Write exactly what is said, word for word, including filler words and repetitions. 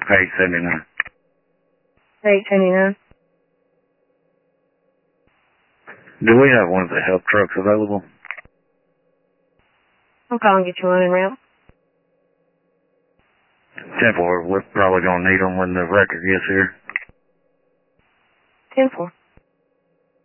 eight seventy-nine. eight seventy-nine. Do we have one of the help trucks available? I'll call and get you one en route. ten four, we're probably going to need them when the record gets here. ten four.